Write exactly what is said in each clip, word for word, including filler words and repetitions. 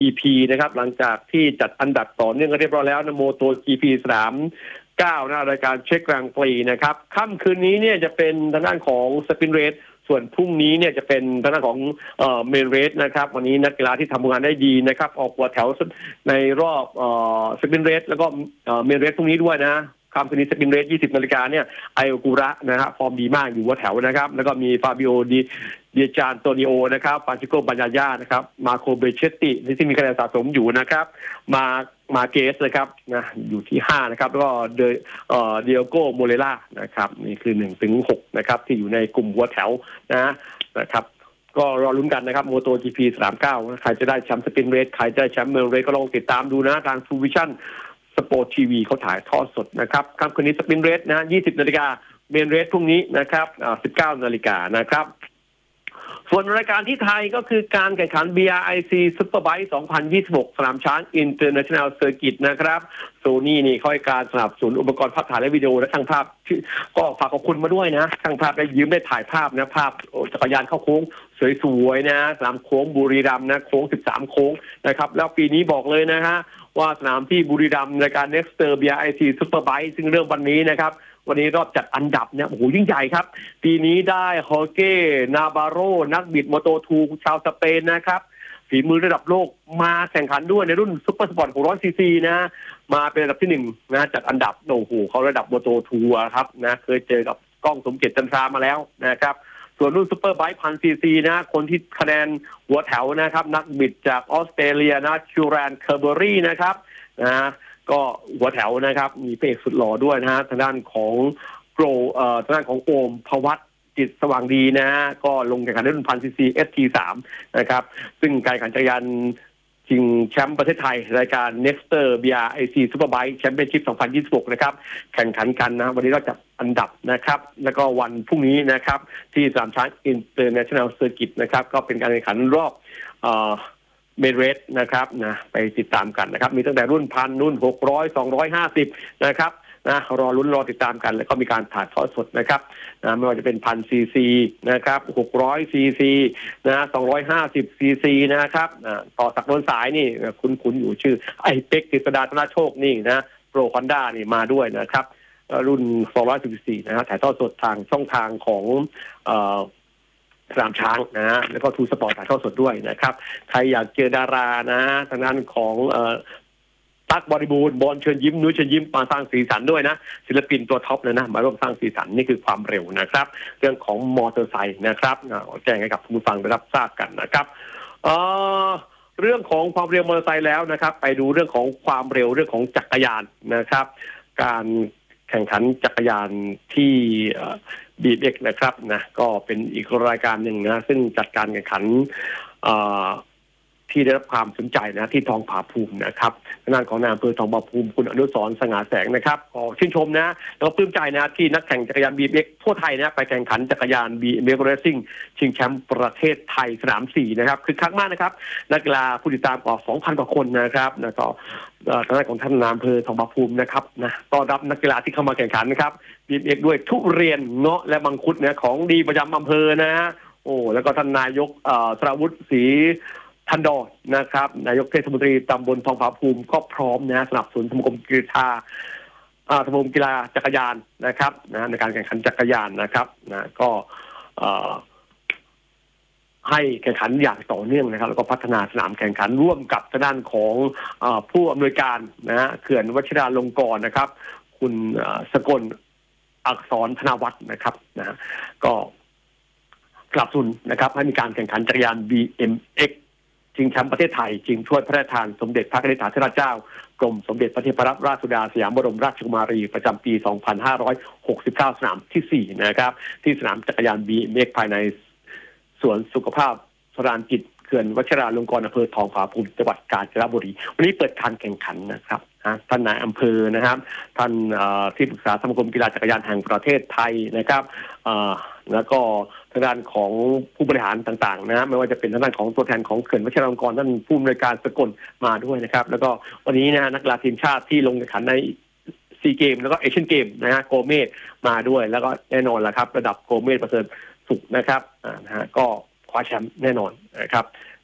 จี พี นะครับหลังจากที่จัดอันดับต่อเนื่องกันเรียบร้อยแล้วนะโมโต จี พี สนามเก้านะรายการเช็คกลางปีนะครับค่ำคืนนี้เนี่ยจะเป็นทางด้านของสปินเรสส่วนพรุ่งนี้เนี่ยจะเป็นทางด้านของเอ่อเมนเรสนะครับวันนี้นักกีฬาที่ทำงานได้ดีนะครับออกหัวแถวในรอบเอ่อสปินเรสแล้วก็เอ่อเมนเรสพรุ่งนี้ด้วยนะค่ำคืนนี้สปินเรสยี่สิบนาฬิกาเนี่ยไอโอกูระนะครับฟอร์มดีมากอยู่หัวแถวนะครับแล้วก็มีฟาบิโอดีเดียจานโตนิโอนะครับฟรานซิโกบัญญาญานะครับมาโคเบเชตติที่มีคะแนนสะสมอยู่นะครับมามาเกสนะครับนะอยู่ที่ห้านะครับแล้วก็เดเอ่อเดียโกโมเรล่านะครับนี่คือหนึ่งถึงหกนะครับที่อยู่ในกลุ่มหัวแถวนะนะครับก็รอลุ้นกันนะครับโมโต จี พี สนามเก้าใครจะได้แชมป์สปินเรสใครจะได้แชมป์เมลเรสก็ลองติดตามดูนะทางทูวิชั่นสปอร์ตทีวีเขาถ่ายทอดสดนะครับค่ำคืนนี้สปินเรสนะยี่สิบนาฬิกาเมนเรสพรุ่งนี้นะครับอ่าสิบเก้านาฬิกานะครับส่วนรายการที่ไทยก็คือการแข่งขัน บี อาร์ ไอ ซี Superbike สองพันยี่สิบหกสนามช้าง International Circuit นะครับโซนี่นี่ค่อยการสนับสนุนอุปกรณ์ภาพถ่ายและวิดีโอและช่างภาพก็ฝากขอบคุณมาด้วยนะช่างภาพได้ยืมได้ถ่ายภาพนะภาพจักรยานเข้าโค้งสวยๆนะสนามโค้งบุรีรัมย์นะโค้งสิบสามโค้งนะครับแล้วปีนี้บอกเลยนะฮะว่าสนามที่บุรีรัมย์ในการ Nexter บี อาร์ ไอ ซี Superbike ซึ่งเริ่มวันนี้นะครับวันนี้รอบจัดอันดับเนี่ยโอ้โหยิ่งใหญ่ครับปีนี้ได้ฮอเก้นาบาโรนักบิดมอโตทูชาวสเปนนะครับฝีมือระดับโลกมาแข่งขันด้วยในรุ่นซุปเปอร์สปอร์ตหกร้อยซีซีนะมาเป็นอันดับที่หนึ่งนะจัดอันดับโอ้โหเขาระดับมอโตทูครับนะเคยเจอกับกล้องสมเกียรติจันทรามาแล้วนะครับส่วนรุ่นซุปเปอร์ไบค์พันซีซีนะคนที่คะแนนหัวแถวนะครับนักบิดจากออสเตรเลียนะชูแรนเคอร์เบอรี่นะครับนะก็หัวแถวนะครับมีเพจสุดหล่อด้วยนะฮะทางด้านของโปรเอ่อทางด้านของโอมภวัตจิตสว่างดีนะฮะก็ลงแข่งขันในรุ่นพันซีซี เอส ที สาม นะครับซึ่งการแข่งขันจักรยานชิงแชมป์ประเทศไทยรายการ Nexter บี อาร์ ไอ ซี Superbike Championship สองพันยี่สิบหกนะครับแข่งขันกันนะวันนี้เราจับอันดับนะครับแล้วก็วันพรุ่งนี้นะครับที่สนามช้าง International Circuit นะครับก็เป็นการแข่งขันรอบเอ่อเมนเรสนะครับนะไปติดตามกันนะครับมีตั้งแต่รุ่นพันรุ่นหกร้อยสองร้อยห้าสิบนะครับนะรอลุ้นรอติดตามกันแล้วก็มีการถ่ายทอดสดนะครับนะไม่ว่าจะเป็นพันซีซีนะครับหกร้อยซีซีนะสองร้อยห้าสิบซีซีนะครับนะต่อตักบนสายนี่คุ้นๆอยู่ชื่อไอเป็กกฤษดาธนโชคนี่นะโปรคอนด้านี่มาด้วยนะครับรุ่นสองร้อยสิบสี่นะครับถ่ายทอดสดทางช่องทางของเอ่อสนามช้างนะฮะแล้วก็ทูสปอร์ตถ่ายทอดสดด้วยนะครับใครอยากเจอดารานะทางด้านของเอ่อตั๊กบริบูรณ์บอลเชิญยิ้มนุ้ยเชิญยิ้มมาสร้างสีสันด้วยนะศิลปินตัวท็อปเลยนะมาร่วมสร้างสีสันนี่คือความเร็วนะครับเรื่องของมอเตอร์ไซค์นะครับแจ้งให้กับผู้ฟังได้รับทราบกันนะครับเอ่อเรื่องของความเร็วมอเตอร์ไซค์แล้วนะครับไปดูเรื่องของความเร็วเรื่องของจักรยานนะครับการแข่งขันจักรยานที่บี เอ็ม เอ็กซ์ นะครับนะก็เป็นอีกรายการหนึ่งนะซึ่งจัดการแข่งขันที่ได้รับความสนใจนะที่ทองผาภูมินะครับทางด้านของนายอำเภอทองผาภูมิคุณอนุสรณ์สง่าแสงนะครับก็ชื่นชมนะแล้วก็ปลื้มใจนะที่นักแข่งจักรยาน บี เอ็ม เอ็กซ์ ทั่วไทยนะไปแข่งขันจักรยาน บี เอ็ม เอ็กซ์ Racing ชิงแชมป์ประเทศไทยสนามสี่นะครับคือคักมากนะครับนักกีฬาผู้ติดตามกว่า สองพัน กว่าคนนะครับแล้วก็ทางด้านของท่านนายอำเภอทองผาภูมินะครับนะต้อนรับนักกีฬาที่เข้ามาแข่งขันนะครับ บี เอ็ม เอ็กซ์ ด้วยทุเรียนเงาะและมังคุดนะของดีประจำอำเภอนะโอ้แล้วก็ท่านนายกสราวุฒิศรีทันดอนนะครับนายกเทศมนตรีตำบลทองผาภูมิก็พร้อมนะสนับสนุนสมาคมกีฬาสมาคมกีฬาจักรยานนะครับนะในการแข่งขันจักรยานนะครับนะก็ให้แข่งขันอย่างต่อเนื่องนะครับแล้วก็พัฒนาสนามแข่งขันร่วมกับทางด้านของผู้อำนวยการนะฮะเขื่อนวชิราลงกรณ์นะครับคุณสกลอักษรธนวัฒน์นะครับนะก็สนับสนุนนะครับให้มีการแข่งขันจักรยาน บี เอ็ม เอ็กซ์ชิงแชมป์ประเทศไทยชิงถ้วยพระราชทานสมเด็จพระนิธิถาเจ้ากรมสมเด็จพระเทพรัตนราชสุดาสยามบรมราชกุมารีประจำปี สองพันห้าร้อยหกสิบเก้า สนามที่สี่นะครับที่สนามจักรยาน บี เอ็ม เอ็กซ์ ภายในสวนสุขภาพสรานกิจเขื่อนวชิราลงกรณ์อำเภอทองผาภูมิจังหวัดกาญจนบุรีวันนี้เปิดการแข่งขันนะครับท่านนายอำเภอนะครับท่านที่ปรึกษาสมาคมกีฬาจักรยานแห่งประเทศไทยนะครับแล้วก็ทางด้านของผู้บริหารต่างๆนะไม่ว่าจะเป็นทางด้านของตัวแทนของเขื่อนวชิราลงกรณ์ท่านผู้อำนวยการสกลมาด้วยนะครับแล้วก็วันนี้นะนักกีฬาทีมชาติที่ลงแข่งขันในซีเกมแล้วก็เอเชียนเกมนะฮะโกเมสมาด้วยแล้วก็แน่นอนแหละครับระดับโกเมสประเสริฐสุขนะครับนะฮะก็คว้าแชมป์แน่นอนนะครับก็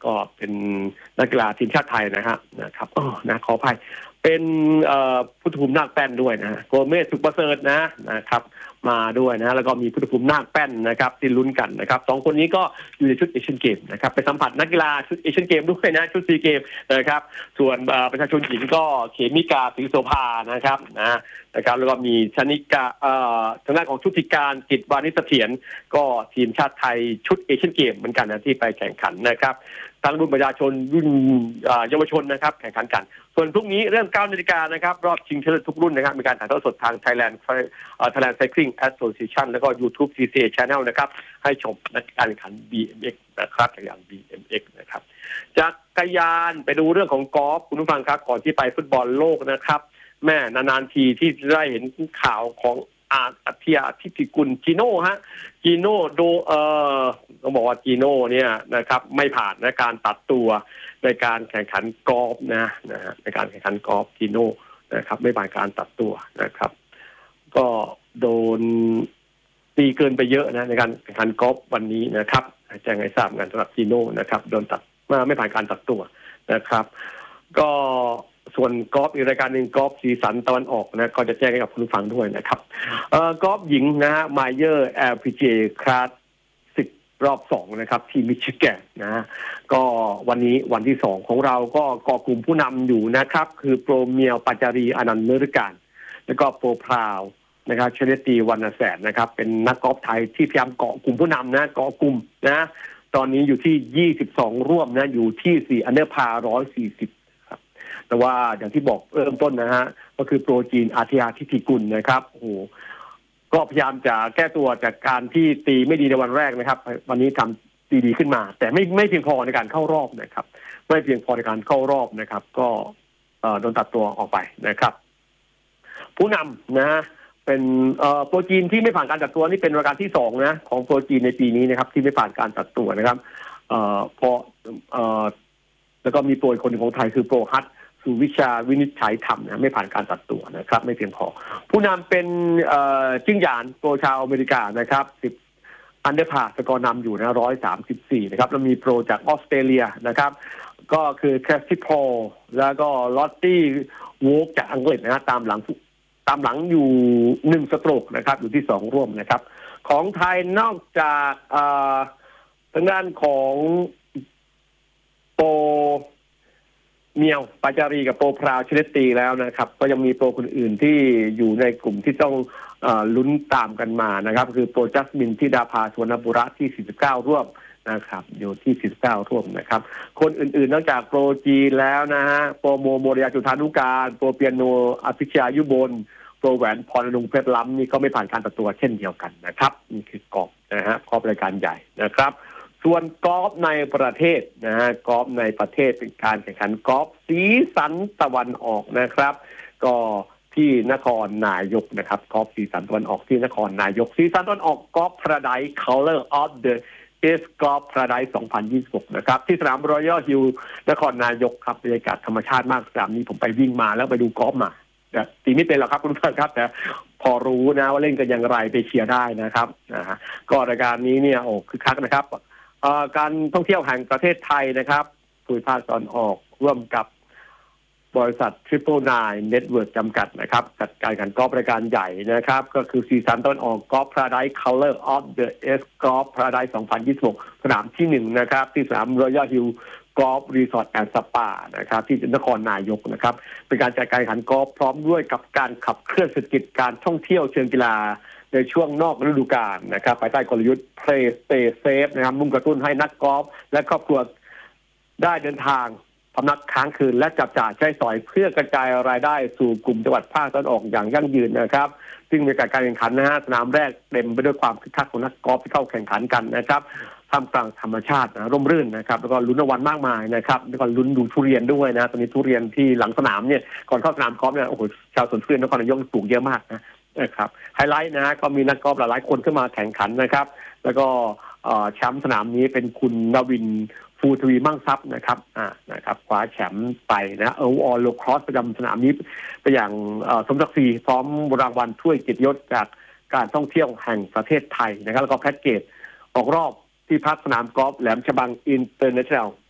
ก็เป็นนักกีฬาทีมชาติไทยนะฮะนะครับอ๋อนะขออภัยเป็นพุทธภูมินาคแป้นด้วยนะโกเมสสุขประเสริฐนะนะครับมาด้วยนะแล้วก็มีพุทธภูมินาคแป้นนะครับที่ลุ้นกันนะครับสองคนนี้ก็อยู่ในชุดเอเชียนเกมนะครับไปสัมผัสนักกีฬาชุดเอเชียนเกมด้วยนะชุดซีเกมนะครับส่วนประชาชนหญิงก็เขมิกาศรีโสภานะครับนะนะครับแล้วก็มีชนิกาทางด้านของชุติการกิจวานิสเสถียรก็ทีมชาติไทยชุดเอเชียนเกมเหมือนกันนะที่ไปแข่งขันนะครับทั้งรุ่นประชาชนรุ่นเยาวชนนะครับแข่งขันกันส่วนพรุ่งนี้เริ่มเก้านาฬิกานะครับรอบชิงชนะเลิศทุกรุ่นนะครับมีการถ่ายทอดสดทาง Thailand Thailand Cycling Association แล้วก็ YouTube ซี ซี เอ Channel นะครับให้ชมนักการแข่งขัน บี เอ็ม เอ็กซ์ นะครับอย่าง บี เอ็ม เอ็กซ์ นะครับจักรยานไปดูเรื่องของกอล์ฟคุณผู้ฟังครับก่อนที่ไปฟุตบอลโลกนะครับแม่นานๆทีที่ได้เห็นข่าวของอาอัธยาทิติกุลจีโน่ฮะจีโน่โดเอ่อต้องบอกว่าจีโน่เนี่ยนะครับไม่ผ่านในการตัดตัวในการแข่งขันกอล์ฟนะนะฮะในการแข่งขันกอล์ฟจีโน่นะครับไม่ผ่านการตัดตัวนะครับก็โดนตีเกินไปเยอะนะในการแข่งขันกอล์ฟวันนี้นะครับแจ้งให้ทราบกันสำหรับจีโน่นะครับโดนตัดมาไม่ผ่านการตัดตัวนะครับก็ส่วนกอล์ฟอีกรายการหนึ่งกอล์ฟสีสันตะวันออกนะก็จะแจ้งให้กับคุณผู้ฟังด้วยนะครับเอ่อกอล์ฟหญิงนะฮะไมเยอร์ แอล พี จี เอ คลาสสิบรอบสองนะครับที่มิชิแกนนะฮะก็วันนี้วันที่สองของเราก็เกาะกลุ่มผู้นำอยู่นะครับคือโปรเมียวปัจจารีอนันต์เมริการแล้วก็โปรพราวนะครับเชเนตีวรรณแสนนะครับเป็นนักกอล์ฟไทยที่พยายามเกาะกลุ่มผู้นำนะเกาะกลุ่มนะตอนนี้อยู่ที่ยี่สิบสองร่วมนะอยู่ที่สี่อันเดอร์พาร์หนึ่งร้อยสี่สิบแต่ว่าอย่างที่บอกเริ่มต้นนะฮะก็คือโปรจีนอาทิยาทิติกุลนะครับโอ้โหก็พยายามจะแก้ตัวจากการที่ตีไม่ดีในวันแรกนะครับวันนี้ทำตีดีขึ้นมาแต่ไม่ไม่เพียงพอในการเข้ารอบนะครับไม่เพียงพอในการเข้ารอบนะครับก็โดนตัดตัวออกไปนะครับผู้นำนะเป็นโปรจีนที่ไม่ผ่านการตัดตัวนี่เป็นรายการที่สองนะของโปรจีนในปีนี้นะครับที่ไม่ผ่านการตัดตัวนะครับพอแล้วก็มีโปรอีกคนหนึ่งของไทยคือโปรฮัทสุวิชาวินิจฉัยธรรมนะไม่ผ่านการตัดตัวนะครับไม่เพียงพอผู้นำเป็นจิ้งหยานโปรชาวอเมริกานะครับสิบอันเดอร์พาสกอร์นำอยู่นะหนึ่งร้อยสามสิบสี่นะครับแล้วมีโปรจากออสเตรเลียนะครับก็คือแคสซิพอลแล้วก็ลอตตี้วอล์กจากอังกฤษนะตามหลังตามหลังอยู่หนึ่งสโตรกนะครับอยู่ที่สองร่วมนะครับของไทยนอกจากทางด้านของโปรเมียวปัจจารีกับโปรพราวชเลตตีแล้วนะครับก็ยังมีโปรคนอื่นที่อยู่ในกลุ่มที่ต้องลุ้นตามกันมานะครับคือโปรจัสมินทิดาภาสวนบุระที่สี่สิบเก้าร่วมนะครับอยู่ที่สี่สิบเก้าร่วมนะครับคนอื่นๆนอกจากโปรจีแล้วนะฮะโปรโมโมเรียจุธานุการโปรเปียโนอภิชยายุบลโปรแหวนพรนงเพชรล้ำนี่ก็ไม่ผ่านการตัดตัวเช่นเดียวกันนะครับนี่คือกอล์ฟนะฮะกอล์ฟรายการใหญ่นะครับส่วนกอล์ฟในประเทศนะฮะกอล์ฟในประเทศเป็นการแข่งขันกอล์ฟสีสันตะวันออกนะครับก็ที่นครนายกนะครับกอล์ฟสีสันตะวันออกที่นครนายกสีสันตะวันออกกอล์ฟพาราไดซ์ Color of the East Golf Paradise สองพันยี่สิบหกนะครับที่สนาม Royal Hill นครนายกครับบรรยากาศธรรมชาติมากสนามนี้ผมไปวิ่งมาแล้วไปดูกอล์ฟมาแต่ตีไม่เป็นหรอกครับคุณผู้ชมครับแต่พอรู้นะว่าเล่นกันอย่างไรไปเชียร์ได้นะครับนะฮะก็รายการนี้เนี่ยโอ้คึกคักนะครับการท่องเที่ยวแห่งประเทศไทยนะครับภูมิภาคตอนออกร่วมกับบริษัท Triple Nine Network จำกัดนะครับจัดการแข่งกอล์ฟรายการใหญ่นะครับก็คือซีซั่นต้นออกกอล์ฟ Paradise Color of the East Golf Paradise สองพันยี่สิบหกสนามที่หนึ่งนะครับที่สนาม Royal Hill Golf Resort and Spa นะครับที่นครนายกนะครับเป็นการจัดการแข่งขันกอล์ฟพร้อมด้วยกับการขับเคลื่อนเศรษฐกิจการท่องเที่ยวเชิงกีฬาในช่วงนอกฤดูกาลนะครับภายใต้กลยุทธ์ Play Stay Safe นะครับมุ่งกระตุ้นให้นักกอล์ฟและครอบครัวได้เดินทางพำนักค้างคืนและจับจ่ายใช้สอยเพื่อกระจายรายได้สู่กลุ่มจังหวัดภาคตะวันออกอย่างยั่งยืนนะครับซึ่งบรรยากาศการแข่งขันนะฮะสนามแรกเต็มไปด้วยความคึกคักของนักกอล์ฟที่เข้าแข่งขันกันนะครับท่ามกลางธรรมชาตินะร่มรื่นนะครับแล้วก็ลุ้นรางวัลมากมายนะครับแล้วก็ลุ้นดูทุเรียนด้วยนะตอนนี้ทุเรียนที่หลังสนามเนี่ยก่อนเข้าสนามกอล์ฟเนี่ยโอ้โหชาวสวนทุเรียนนครนายกปลูกเยอะมากนะนะครับไฮไลท์นะฮะก็มีนักกอล์ฟหลายๆคนขึ้นมาแข่งขันนะครับแล้วก็แชมป์สนามนี้เป็นคุณนวินฟูทวีมั่งทรัพย์นะครับอ่านะครับคว้าแชมป์ไปนะเออออลโลครอสประจำสนามนี้ไปอย่างสมศักดิ์ศรีพร้อมรางวัลถ้วยเกียรติยศจากการท่องเที่ยวแห่งประเทศไทยนะครับแล้วก็แพ็กเกจออกรอบที่พักสนามกอล์ฟแหลมฉบังอินเตอร์เนชั่นแนล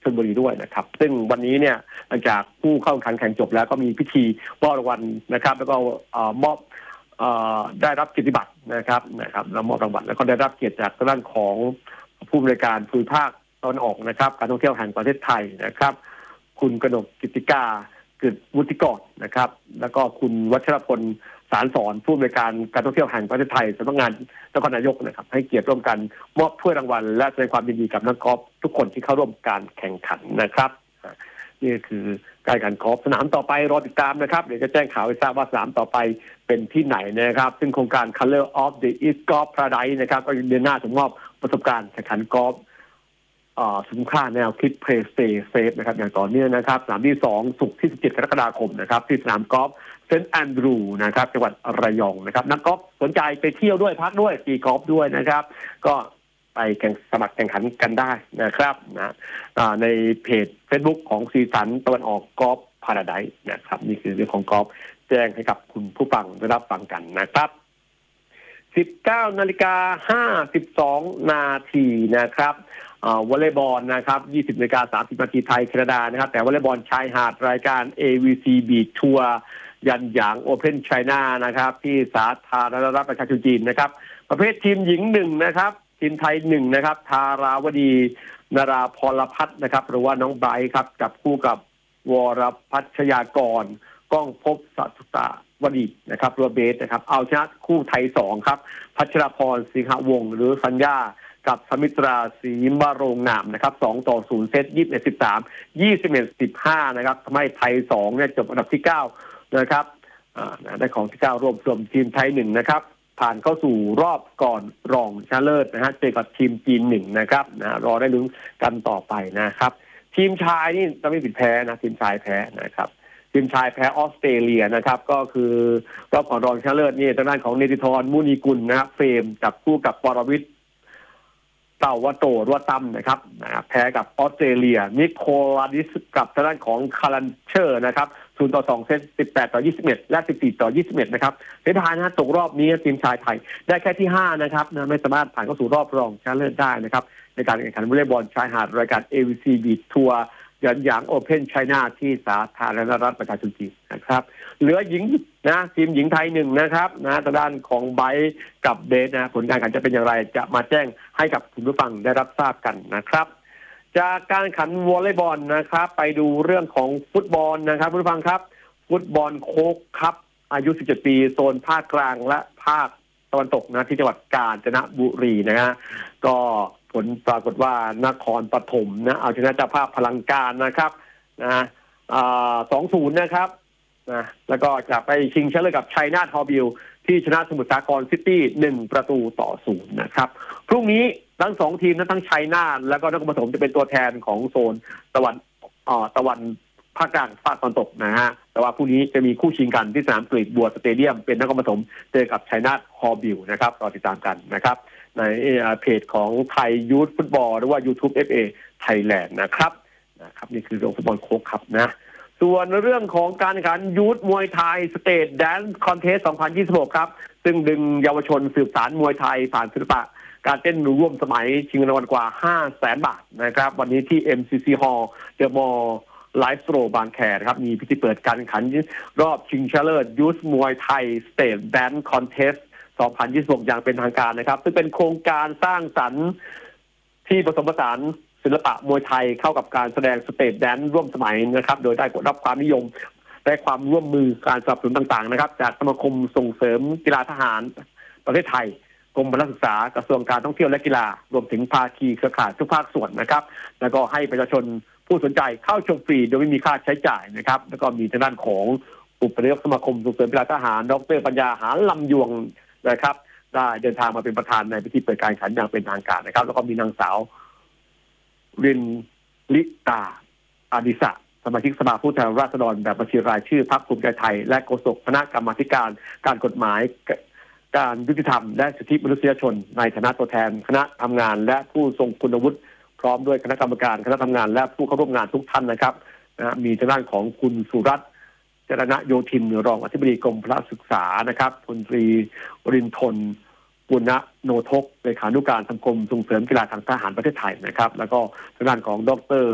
ชลบุรีด้วยนะครับซึ่งวันนี้เนี่ยหลังจากผู้เข้าแข่งขันจบแล้วก็มีพิธีมอบรางวัลนะครับแล้วก็มอบได้รับเกียรติบัตรนะครับนะครับแล้วมอบรางวัลแล้วก็ได้รับเกียรติจากด้านของผู้บริการภูมิภาคตะวันออกนะครับการท่องเที่ยวแห่งประเทศไทยนะครับคุณกนกกิติกากฤษวุฒิกรนะครับแล้วก็คุณวัชรพลสารสอนผู้บริการการท่องเที่ยวแห่งประเทศไทยสำนักงานนครนายกนะครับให้เกียรติร่วมกันมอบถ้วยรางวัลและแสดงความยินดีกับนักกอล์ฟทุกคนที่เข้าร่วมการแข่งขันนะครับนี่คือการแข่งขันกอล์ฟสนามต่อไปรอติดตามนะครับเดี๋ยวจะแจ้งข่าวให้ทราบว่าสนามต่อไปเป็นที่ไหนนะครับซึ่งโครงการ Color of the East Golf Paradise นะครับก็เดือนหน้าจะมอบประสบการณ์แข่งขันกอล์ฟสุนค่าแนวคิด Play Stay Safe นะครับอย่างต่อเนื่องนะครับสนามที่สองศุกร์ที่สิบเจ็ดกรกฎาคมนะครับที่สนามกอล์ฟเซนต์แอนดรูนะครับจังหวัดระยองนะครับนักกอล์ฟสนใจไปเที่ยวด้วยพักด้วยตีกอล์ฟด้วยนะครับก็ไปแข่งสมัครแข่งขันกันได้นะครับนะในเพจ Facebook ของสีสันตะวันออกกอล์ฟพาราไดซ์นะครับนี่คือเรื่องของกอล์ฟแจ้งให้กับคุณผู้ฟังได้รับฟังกันนะครับสิบเก้านาฬิกาห้าสิบสองนาทีนะครับวอลเลย์บอลนะครับยี่สิบนาฬิกาสามสิบนาทีไทยแคนาดานะครับแต่วอลเลย์บอลชายหาดรายการ เอ วี ซี Beach Tour ยันหยางโอเพ่นไชน่านะครับที่สาธารณรัฐประชาชนจีนนะครับประเภททีมหญิงหนึ่งนะครับทีมไทยหนึ่งนะครับธาราวดีนราพรพัฒน์นะครับหรือว่าน้องไบรท์ครับกับคู่กับวรพัชยากรก้องภพสัตตาวดีนะครับรัวเบสนะครับเอาชนะคู่ไทยสองครับพัชรพรสิงหวงศ์หรือสัญญากับสมิตราศรีบารงนามนะครับสองต่อศูนย์เซตยี่สิบเอ็ดสิบสามยี่สิบเอ็ดสิบห้านะครับทำให้ไทยสองเนี่ยจบอันดับที่เก้านะครับได้ของที่เก้ารวมส่วนทีมไทยหนึ่งนะครับผ่านเข้าสู่รอบก่อนรองชนะเลิศนะฮะเจอกับทีมจีนหนึ่งนะครับนะรอได้ลุ้นกันต่อไปนะครับทีมชายนี่จะไม่ผิดแพ้นะทีมชายแพ้นะครับทีมชายแพ้ออสเตรเลียนะครับก็คือรอบก่อนรองชนะเลิศนี่ทางด้านของเนติธรมุนีกุลนะครับเฟรมจับคู่กับปรวิทย์เต่าวโตรัวตั้มนะครับแพ้กับออสเตรเลียนิโคลาดิสกับทางด้านของคารันเชอร์นะครับศูนย์ต่อสองเซตสิบแปดต่อยี่สิบเอ็ดและสิบสี่ต่อยี่สิบเอ็ดนะครับเสียดายนะตกรอบนี้ทีมชายไทยได้แค่ที่ห้านะครับนะไม่สามารถผ่านเข้าสู่รอบรองชนะเลิศได้นะครับในการแข่งขันวอลเลย์บอลชายหาดรายการ เอ วี ซี Beach Tour ยันหยางโอเพ่นไชน่าที่สาธารณรัฐประชาชนจีนนะครับเหลือหญิงนะทีมหญิงไทยหนึ่งนะครับนะทางด้านของไบร์ทกับเบสนะผลการแข่งขันจะเป็นอย่างไรจะมาแจ้งให้กับคุณผู้ฟังได้รับทราบกันนะครับจากการแข่งขันวอลเลย์บอลนะครับไปดูเรื่องของฟุตบอลนะครับคุณผู้ฟังครับฟุตบอลโค้กคัพอายุสิบเจ็ดปีโซนภาคกลางและภาคตะวันตกนะที่จังหวัดกาญจนบุรีนะฮะก็ผลปรากฏว่านครปฐมนะเอาชนะเจ้าภาพพลังการนะครับนะสองศูนย์นะครับนะแล้วก็จะไปชิงชนะเลิศกับชัยนาทฮอบิลที่ชนะสมุทรสาครซิตี้หนึ่งประตูต่อศูนย์นะครับพรุ่งนี้ทั้งสองทีมนะทั้งชัยนาทแล้วก็นครปฐมจะเป็นตัวแทนของโซนตะวันอ่อตะวันภาคกลางภาคตะวันตกนะฮะแต่ว่าพรุ่งนี้จะมีคู่ชิงกันที่สนามกรีฑาบัวสเตเดียมเป็นนครปฐมเจอกับชัยนาทฮอบิลนะครับรอติดตามกันนะครับในเพจของไทยยูทฟุตบอลหรือว่า YouTube เอฟ เอ Thailand นะครับนะครับนี่คือเรื่องฟุตบอลโค้กคัพนะส่วนเรื่องของการแข่งขันยูทมวยไทยสเตทแดนซ์คอนเทสต์สองพันยี่สิบหกครับซึ่งดึงเยาวชนสืบสานมวยไทยผ่านศิลปะการเต้นร่วมสมัยชิงรางวัลกว่า ห้าแสน บาทนะครับวันนี้ที่ เอ็ม ซี ซี Hall เดอะมอลล์ไลฟ์สโตร์บางแคครับมีพิธีเปิดการแข่งขันรอบชิงชนะเลิศยูทมวยไทยสเตทแดนซ์คอนเทสต์สองพันยี่สิบหกอย่างเป็นทางการนะครับซึ่งเป็นโครงการสร้างสรรค์ที่ผสมผสานศิลปะมวยไทยเข้ากับการแสดงสเตทแดนซ์ร่วมสมัยนะครับโดยได้รับความนิยมได้ความร่วมมือการสนับสนุนต่างๆนะครับจากสมาคมส่งเสริมกีฬาทหารประเทศไทยกรมพละศึกษากระทรวงการท่องเที่ยวและกีฬารวมถึงภาคีเครือข่ายทุกภาคส่วนนะครับแล้วก็ให้ประชาชนผู้สนใจเข้าชมฟรีโดยไม่มีค่าใช้จ่ายนะครับแล้วก็มีทางด้านของอุปนายกสมาคมส่งเสริมกีฬาทหารดร.ปัญญาหาลำยวงนะครับได้เดินทางมาเป็นประธานในพิธีเปิดการแข่งขันอย่างเป็นทางการนะครับแล้วก็มีนางสาวรินลิตาอาดิสะสมาชิกสภาผู้แทนราษฎรแบบบัญชีรายชื่อพรรคภูมิใจไทยและโฆษกคณะกรรมาธิการการกฎหมายการยุติธรรมและสิทธิมนุษยชนในฐานะตัวแทนคณะทำงานและผู้ทรงคุณวุฒิพร้อมด้วยคณะกรรมการคณะทำงานและผู้เข้าร่วมงานทุกท่านนะครับนะมีทางด้านของคุณสุรัตน์จรณโยธินรองอธิบดีกรมพละศึกษานะครับพลตรีรินทนปุณณโนทกเลขานุการสมาคมส่งเสริมกีฬาทางทหารประเทศไทยนะครับแล้วก็ทางด้านของดร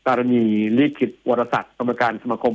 การณีลิขิตวรศักดิ์กรรมการสมาคม